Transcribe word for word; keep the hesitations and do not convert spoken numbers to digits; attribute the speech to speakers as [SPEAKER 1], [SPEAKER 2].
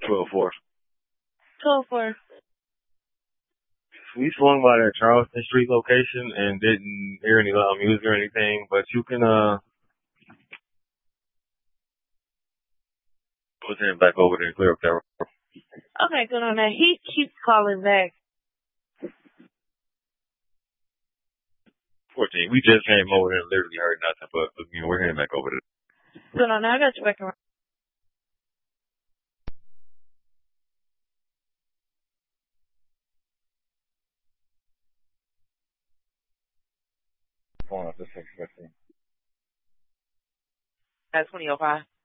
[SPEAKER 1] twelve four.
[SPEAKER 2] twelve four.
[SPEAKER 1] We swung by that Charleston Street location and didn't hear any loud music or anything, but you can, uh, go ahead back over there and clear up that road.
[SPEAKER 2] Okay, good on that. He keeps calling back.
[SPEAKER 1] fourteen. We just came over there and literally heard nothing, but, you know, we're heading back over there.
[SPEAKER 2] Good on that. I got you back around.
[SPEAKER 1] Going up to six fifty.
[SPEAKER 2] That's twenty oh five.